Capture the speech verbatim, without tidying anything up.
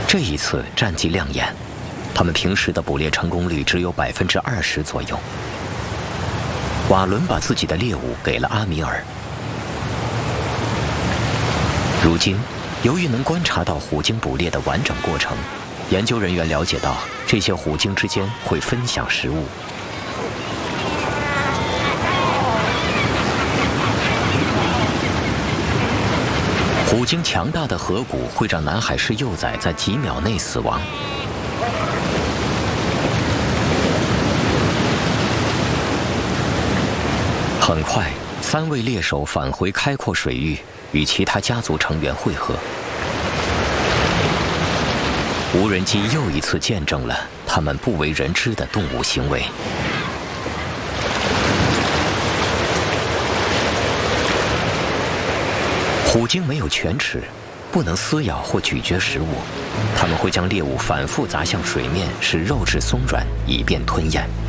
这一次战绩亮眼，他们平时的捕猎成功率只有百分之二十左右。瓦伦把自己的猎物给了阿米尔。如今，由于能观察到虎鲸捕猎的完整过程，研究人员了解到这些虎鲸之间会分享食物。虎鲸强大的颌骨会让南海狮幼崽在几秒内死亡。很快，三位猎手返回开阔水域，与其他家族成员会合。无人机又一次见证了他们不为人知的动物行为。虎鲸没有犬齿，不能撕咬或咀嚼食物，它们会将猎物反复砸向水面，使肉质松软，以便吞咽。